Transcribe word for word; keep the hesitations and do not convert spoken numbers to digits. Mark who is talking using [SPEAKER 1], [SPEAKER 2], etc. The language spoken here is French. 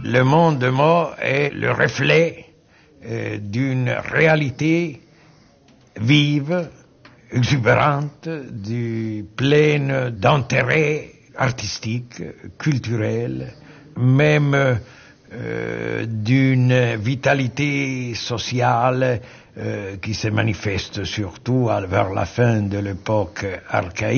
[SPEAKER 1] le monde de Mo est le reflet euh, d'une réalité vive, exubérante, du, pleine d'intérêt artistique, culturel, même euh, d'une vitalité sociale euh, qui se manifeste surtout vers la fin de l'époque archaïque.